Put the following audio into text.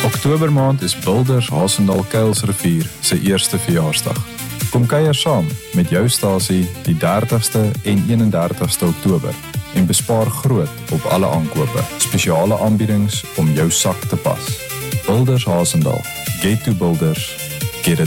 Oktobermaand is Builders Hassendal Kuilsrivier se eerste verjaarsdag. Kom kuier saam met jou stasie die 30ste en 31ste Oktober en bespaar groot op alle aankope. Spesiale aanbiedings om jou sak te pas. Builders Hassendal. Get to Builders.